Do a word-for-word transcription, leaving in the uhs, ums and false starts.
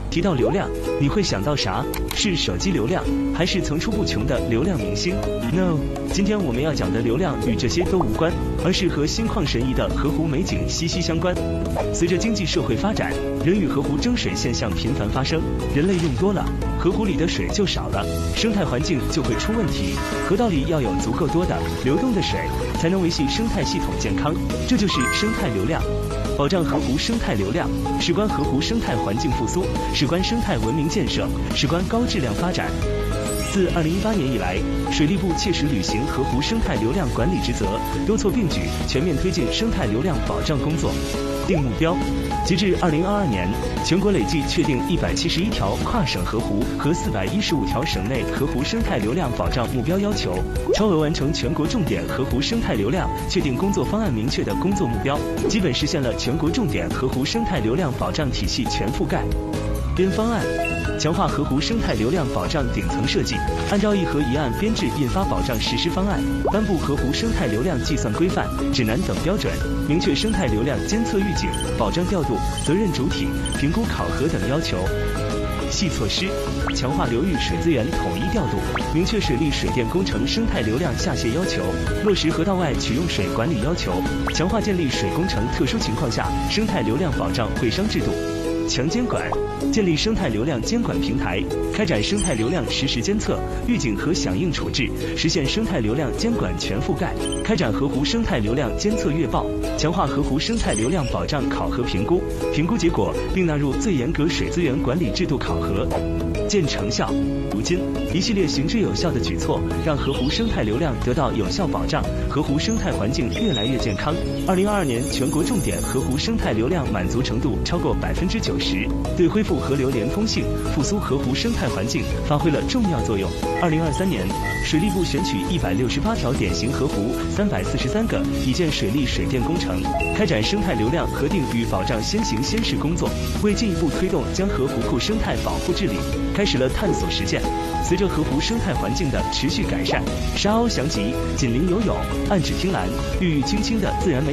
提到流量，你会想到啥？是手机流量，还是层出不穷的流量明星 ？No， 今天我们要讲的流量与这些都无关，而是和心旷神怡的河湖美景息息相关。随着经济社会发展，人与河湖争水现象频繁发生，人类用多了，河湖里的水就少了，生态环境就会出问题。河道里要有足够多的流动的水，才能维系生态系统健康，这就是生态流量。保障河湖生态流量，事关河湖生态环境复苏，事关生态文明建设，事关高质量发展。自二零一八年以来，水利部切实履行河湖生态流量管理职责，多措并举，全面推进生态流量保障工作。定目标，截至二零二二年，全国累计确定一百七十一条跨省河湖和四百一十五条省内河湖生态流量保障目标要求，超额完成全国重点河湖生态流量确定工作方案明确的工作目标，基本实现了全国重点河湖生态流量保障体系全覆盖。编方案，强化河湖生态流量保障顶层设计，按照一核一案编制印发保障实施方案，颁布河湖生态流量计算规范、指南等标准，明确生态流量监测预警、保障调度、责任主体、评估考核等要求。细措施，强化流域水资源统一调度，明确水利水电工程生态流量下泄要求，落实河道外取用水管理要求，强化建立水工程特殊情况下生态流量保障会商制度。强监管，建立生态流量监管平台，开展生态流量实时监测、预警和响应处置，实现生态流量监管全覆盖，开展河湖生态流量监测月报，强化河湖生态流量保障考核评估，评估结果并纳入最严格水资源管理制度考核，见成效。如今，一系列行之有效的举措，让河湖生态流量得到有效保障，河湖生态环境越来越健康。二零二二年全国重点河湖生态流量满足程度超过百分之九十，对恢复河流连通性、复苏河湖生态环境发挥了重要作用。二零二三年，水利部选取一百六十八条典型河湖、三百四十三个已建水利水电工程，开展生态流量核定与保障先行先试工作，为进一步推动将河湖库生态保护治理，开始了探索实践。随着河湖生态环境的持续改善，沙鸥翔集、锦鳞游泳、岸芷听蓝、郁郁青青的自然美